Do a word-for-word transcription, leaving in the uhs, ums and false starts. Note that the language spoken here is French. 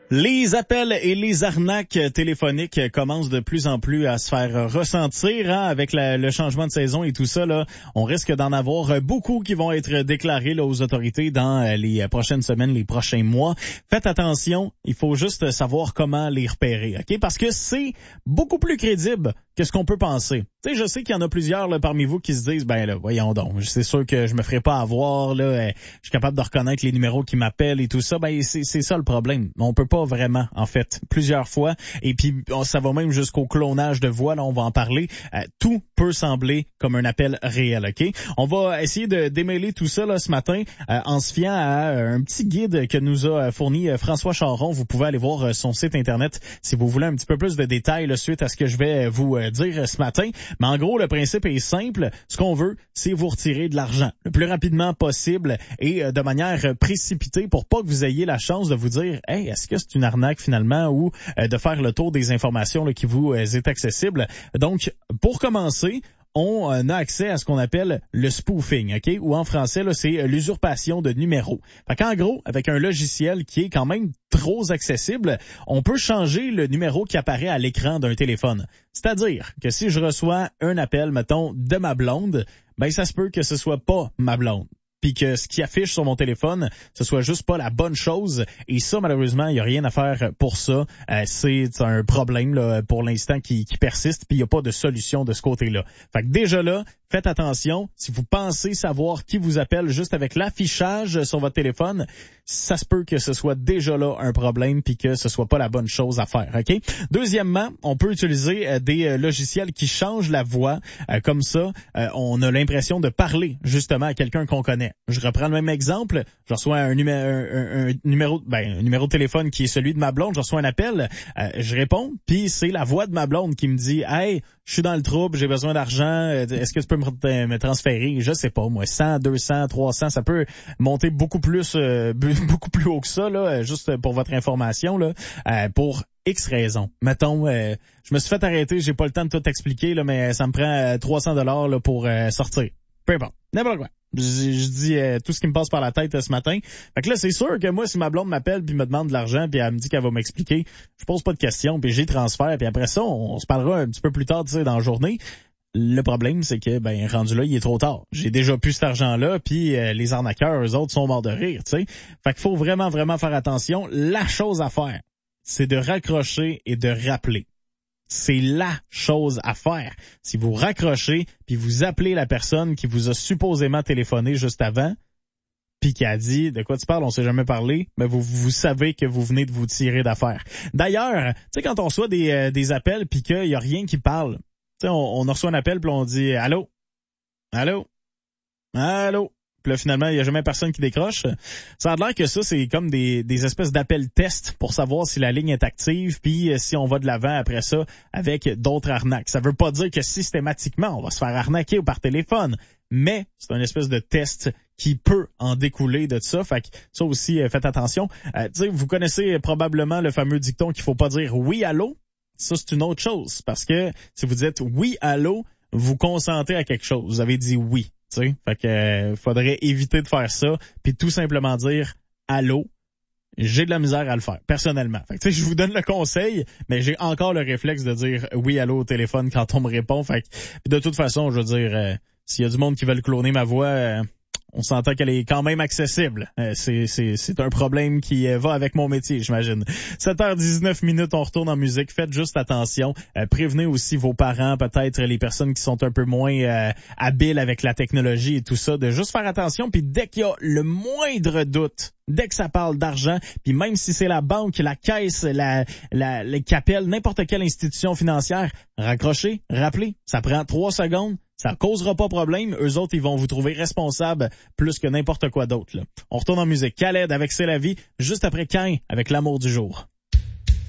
Les appels et les arnaques téléphoniques commencent de plus en plus à se faire ressentir, hein, avec la, le changement de saison et tout ça. Là, on risque d'en avoir beaucoup qui vont être déclarés là, aux autorités dans les prochaines semaines, les prochains mois. Faites attention, il faut juste savoir comment les repérer, ok? Parce que c'est beaucoup plus crédible que ce qu'on peut penser. Tu sais, je sais qu'il y en a plusieurs là, parmi vous qui se disent, ben là, voyons donc, c'est sûr que je me ferai pas avoir, là, je suis capable de reconnaître les numéros qui m'appellent et tout ça. Ben c'est, c'est ça le problème. On peut pas vraiment, en fait, plusieurs fois. Et puis, ça va même jusqu'au clonage de voix, là, on va en parler. Euh, tout peut sembler comme un appel réel, ok? On va essayer de démêler tout ça là ce matin euh, en se fiant à euh, un petit guide que nous a fourni euh, François Charon. Vous pouvez aller voir euh, son site internet si vous voulez un petit peu plus de détails là, suite à ce que je vais vous euh, dire ce matin. Mais en gros, le principe est simple. Ce qu'on veut, c'est vous retirer de l'argent le plus rapidement possible et euh, de manière précipitée pour pas que vous ayez la chance de vous dire « Hey, est-ce que c'est une arnaque finalement ?» ou euh, de faire le tour des informations là, qui vous euh, est accessible. Donc, pour commencer, on a accès à ce qu'on appelle le spoofing, ok? Ou en français, là, c'est l'usurpation de numéros. Fait qu'en gros, avec un logiciel qui est quand même trop accessible, on peut changer le numéro qui apparaît à l'écran d'un téléphone. C'est-à-dire que si je reçois un appel, mettons, de ma blonde, ben ça se peut que ce soit pas ma blonde. Puis que ce qui affiche sur mon téléphone, ce soit juste pas la bonne chose. Et ça, malheureusement, il n'y a rien à faire pour ça. Euh, c'est un problème là, pour l'instant qui, qui persiste, puis il n'y a pas de solution de ce côté-là. Fait que déjà là, faites attention. Si vous pensez savoir qui vous appelle juste avec l'affichage sur votre téléphone, ça se peut que ce soit déjà là un problème puis que ce soit pas la bonne chose à faire, ok? Deuxièmement, on peut utiliser euh, des euh, logiciels qui changent la voix. Euh, comme ça, euh, on a l'impression de parler justement à quelqu'un qu'on connaît. Je reprends le même exemple. Je reçois un, numé- un, un, un numéro ben, un numéro de téléphone qui est celui de ma blonde. Je reçois un appel. Euh, je réponds, puis c'est la voix de ma blonde qui me dit « Hey, je suis dans le trouble, j'ai besoin d'argent. Est-ce que tu peux me, me transférer? » Je sais pas, moi, cent, deux cents, trois cents, ça peut monter beaucoup plus euh, beaucoup plus haut que ça, là, juste pour votre information, là, euh, pour X raisons. Mettons, euh, je me suis fait arrêter, j'ai pas le temps de tout expliquer, là, mais ça me prend euh, trois cents dollars là, pour euh, sortir. Peu importe, n'importe quoi. Je, je dis euh, tout ce qui me passe par la tête euh, ce matin. Fait que là, c'est sûr que moi, si ma blonde m'appelle puis me demande de l'argent puis elle me dit qu'elle va m'expliquer, je pose pas de questions puis j'ai transfert puis après ça, on, on se parlera un petit peu plus tard, tu sais, dans la journée. Le problème, c'est que, ben, rendu là, il est trop tard. J'ai déjà plus cet argent-là, puis euh, les arnaqueurs, eux autres, sont morts de rire, tu sais. Fait qu'il faut vraiment, vraiment faire attention. La chose à faire, c'est de raccrocher et de rappeler. C'est la chose à faire. Si vous raccrochez, puis vous appelez la personne qui vous a supposément téléphoné juste avant, puis qui a dit « De quoi tu parles? On s'est jamais parlé. » Mais vous, vous savez que vous venez de vous tirer d'affaire. D'ailleurs, tu sais, quand on reçoit des, euh, des appels puis qu'il y a rien qui parle, tu sais, on, on reçoit un appel puis on dit « Allô? Allô? Allô? » Puis là, finalement, il n'y a jamais personne qui décroche. Ça a l'air que ça, c'est comme des, des espèces d'appels tests pour savoir si la ligne est active, puis si on va de l'avant après ça avec d'autres arnaques. Ça veut pas dire que systématiquement, on va se faire arnaquer ou par téléphone, mais c'est une espèce de test qui peut en découler de ça. Fait que ça aussi, faites attention. Euh, tu sais, vous connaissez probablement le fameux dicton qu'il faut pas dire « oui, allô ». Ça, c'est une autre chose, parce que si vous dites « oui, allô », vous consentez à quelque chose. Vous avez dit « oui ». Tu sais, fait que euh, faudrait éviter de faire ça, puis tout simplement dire allô. J'ai de la misère à le faire, personnellement. Fait que tu sais, je vous donne le conseil, mais j'ai encore le réflexe de dire oui allô au téléphone quand on me répond. Fait que de toute façon, je veux dire, euh, s'il y a du monde qui veut cloner ma voix, euh, on s'entend qu'elle est quand même accessible. Euh, c'est, c'est, c'est un problème qui euh, va avec mon métier, j'imagine. sept heures dix-neuf minutes, on retourne en musique. Faites juste attention. Euh, prévenez aussi vos parents, peut-être les personnes qui sont un peu moins euh, habiles avec la technologie et tout ça, de juste faire attention. Puis dès qu'il y a le moindre doute, dès que ça parle d'argent, puis même si c'est la banque, la caisse, la, la, les qui appellent n'importe quelle institution financière, raccrochez, rappelez. Ça prend trois secondes. Ça causera pas problème. Eux autres, ils vont vous trouver responsable plus que n'importe quoi d'autre, là. On retourne en musique. Khaled avec C'est la vie, juste après Cain avec L'amour du jour.